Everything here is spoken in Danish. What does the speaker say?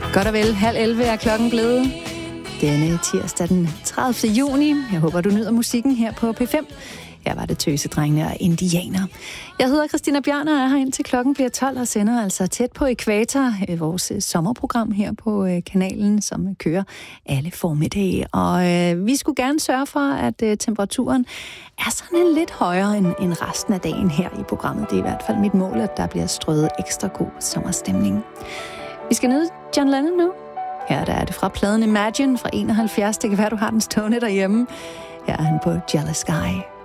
Godt og vel, 10:30 er klokken blevet. Denne tirsdag den 30. juni. Jeg håber, du nyder musikken her på P5. Her var det Tøsedrengene og Indianer. Jeg hedder Christina Bjørn og er her indtil klokken bliver 12 og sender altså tæt på ekvator, vores sommerprogram her på kanalen, som kører alle formiddage. Og vi skulle gerne sørge for, at temperaturen er sådan lidt højere end resten af dagen her i programmet. Det er i hvert fald mit mål, at der bliver strøget ekstra god sommerstemning. Vi skal nyde John Lennon nu. Her der er det fra pladen Imagine fra 71. Det kan være, du har den stående derhjemme. Her er han på Jealous Guy.